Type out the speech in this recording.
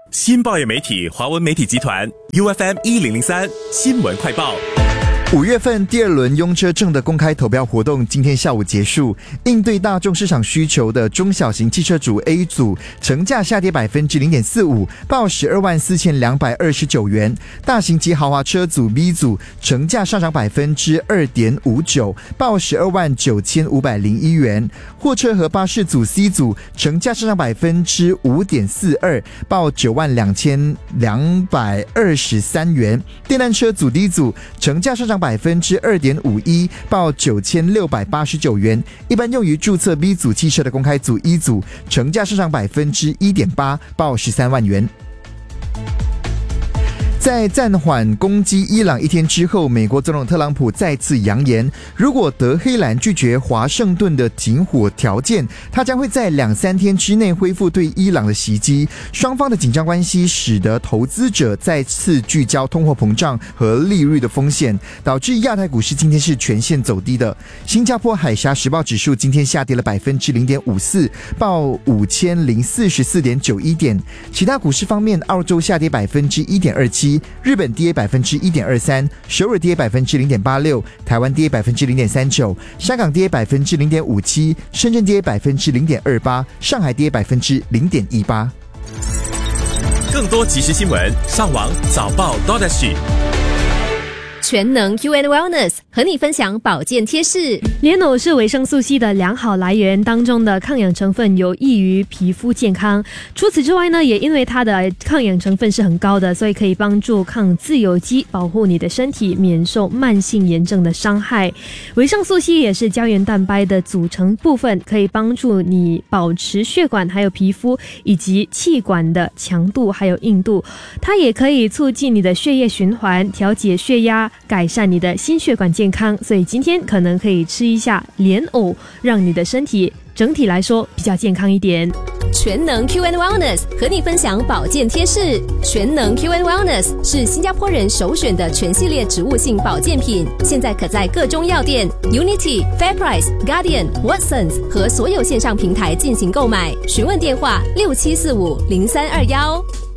新报业媒体华文媒体集团 UFM1003 新闻快报。 5月份第二轮用车证的公开投标活动今天下午结束，应对大众市场需求的中小型汽车组 A 组成价下跌 0.45%， 报124229元；大型及豪华车组 B 组成价上涨 2.59%， 报129501元；货车和巴士组 C 组成价上涨 5.42%， 报92223元；电单车组 D 组成价上涨 2.51%， 报9689元。一般用于注册 B 组汽车的公开组 E 组成价上涨 1.8%， 报13万元。在暂缓攻击伊朗一天之后，美国总统特朗普再次扬言，如果德黑兰拒绝华盛顿的停火条件，他将会在2-3天之内恢复对伊朗的袭击。双方的紧张关系使得投资者再次聚焦通货膨胀和利率的风险，导致亚太股市今天是全线走低的。新加坡海峡时报指数今天下跌了 0.54%， 报5044.91点。其他股市方面，澳洲下跌 1.27%，日本跌 1.23%， 首尔跌 0.86%， 台湾跌 0.39%， 香港跌 0.57%， 深圳跌 0.28%， 上海跌 0.18%。 更多即时新闻上网早报 .SG。 全能 QN Wellness 和你分享保健贴士。 莲藕是维生素 C 的良好来源，当中的抗氧成分有益于皮肤健康。除此之外呢，也因为它的抗氧成分是很高的，所以可以帮助抗自由基，保护你的身体免受慢性炎症的伤害。维生素 C 也是胶原蛋白的组成部分，可以帮助你保持血管还有皮肤以及气管的强度还有硬度。它也可以促进你的血液循环，调节血压，改善你的心血管健康，所以今天可能可以吃一下莲藕，让你的身体整体来说比较健康一点。 全能 QN Wellness 和你分享保健贴士。全能 QN Wellness 是新加坡人首选的全系列植物性保健品，现在可在各中药店、Unity、FairPrice、Guardian、Watsons 和所有线上平台进行购买。询问电话67450321。